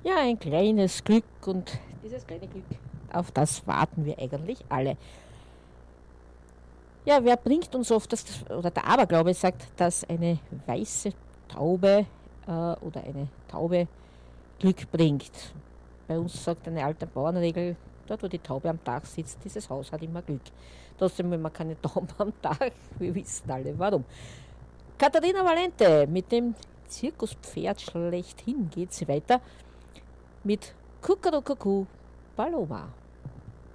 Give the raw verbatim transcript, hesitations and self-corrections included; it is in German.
Ja, ein kleines Glück und dieses kleine Glück, auf das warten wir eigentlich alle. Ja, wer bringt uns oft das, oder der Aberglaube sagt, dass eine weiße Taube äh, oder eine Taube Glück bringt. Bei uns sagt eine alte Bauernregel, dort wo die Taube am Dach sitzt, dieses Haus hat immer Glück. Trotzdem will man keine Tauben am Dach, wir wissen alle warum. Katharina Valente mit dem Zirkuspferd schlechthin geht sie weiter mit Kuckuckucku Paloma.